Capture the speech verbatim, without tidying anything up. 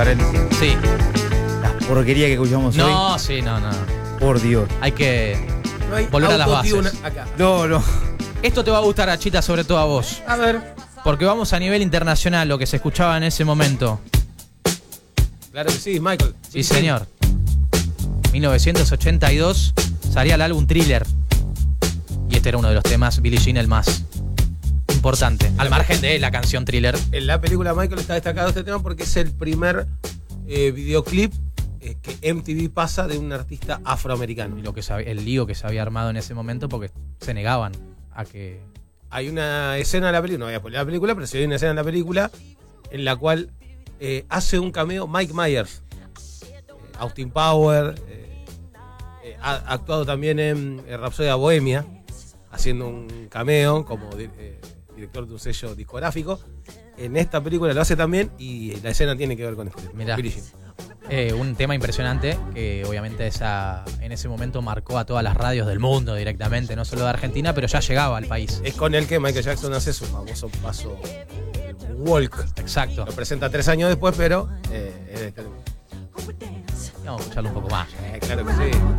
Sí. La porquería que escuchamos hoy. No, sí, no, no. Por Dios. Hay que No hay volver a las autotune bases. acá. No, no. Esto te va a gustar, Achita, sobre todo a vos. A ver. Porque vamos a nivel internacional, lo que se escuchaba en ese momento. Claro que sí, Michael. Sí, señor. mil novecientos ochenta y dos salía el álbum Thriller. Y este era uno de los temas, Billie Jean, el más importante. Al margen de la canción Thriller. En la película Michael está destacado este tema porque es el primer eh, videoclip eh, que M T V pasa de un artista afroamericano. Y lo que se había- el lío que se había armado en ese momento porque se negaban a que... Hay una escena en la película, no voy a spoiler la película, pero sí hay una escena en la película en la cual eh, hace un cameo Mike Myers. Eh, Austin Power, eh, eh, ha actuado también en, en Rhapsodia Bohemia, haciendo un cameo como di- eh, director de un sello discográfico. En esta película lo hace también y la escena tiene que ver con esto. Mirá. Billie Jean. Eh, un tema impresionante que obviamente esa, en ese momento marcó a todas las radios del mundo directamente, no solo de Argentina, pero ya llegaba al país. Es con el que Michael Jackson hace su famoso paso el walk. Exacto. Lo presenta tres años después, pero eh, es de este- Vamos a escucharlo un poco más. eh, claro que sí.